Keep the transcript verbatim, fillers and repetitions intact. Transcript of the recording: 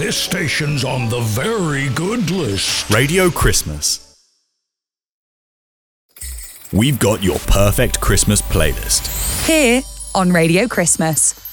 This station's on the very good list. Radio Christmas. We've got your perfect Christmas playlist. Here on Radio Christmas.